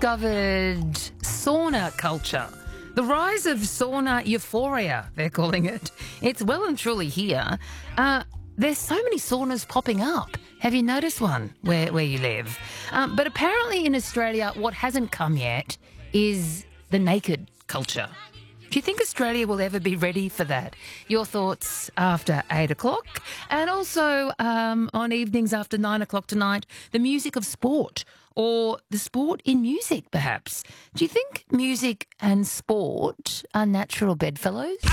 discovered sauna culture. The rise of sauna euphoria, they're calling it. It's well and truly here. There's so many saunas popping up. Have you noticed one where you live? But apparently in Australia, what hasn't come yet is the naked culture. Do you think Australia will ever be ready for that? Your thoughts after 8 o'clock, and also on evenings after 9 o'clock tonight, the music of sport, or the sport in music perhaps. Do you think music and sport are natural bedfellows?